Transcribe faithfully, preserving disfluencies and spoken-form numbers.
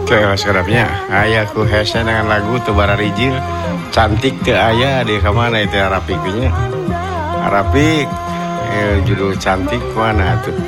Itu ya sekarangnya ayah ku hese dengan lagu tuh Bararijil cantik tuh ayah di kemana itu Arapiknya Arapik eh, judul cantik mana tuh